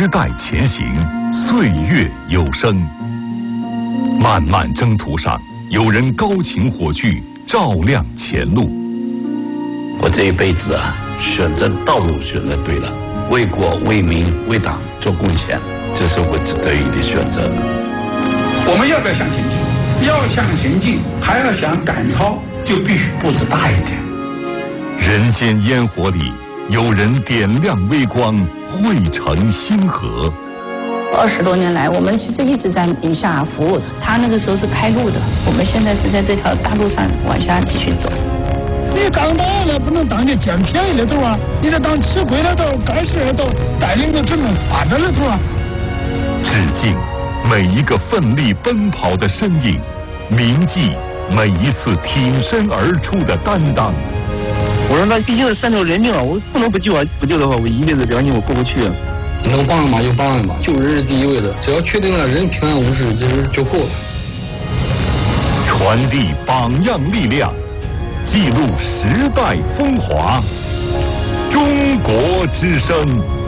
时代前行，岁月有声。漫漫征途上，有人高擎火炬，照亮前路。 我这一辈子啊，选择道路选择对了，为国为民为党做贡献，这是我得以的选择。 我们要不要向前进？要向前进，还要想赶超，就必须步子大一点。 人间烟火里，有人点亮微光，汇成星河。 20多年来，我们其实一直在宁夏服务。他那个时候是开路的，我们现在是在这条大路上往下继续走。 你当党了，不能当个捡便宜的头啊！你得当吃亏的头、干事的头，带领着人们发展的头啊！ 致敬每一个奋力奔跑的身影，铭记每一次挺身而出的担当。 我说那毕竟是3条人命啊，我不能不救啊！不救的话，我一辈子良心我过不去啊！ 能帮人嘛就帮人嘛，救人是第一位的，只要确定了人平安无事，其实就够了。 传递榜样力量，记录时代风华。中国之声。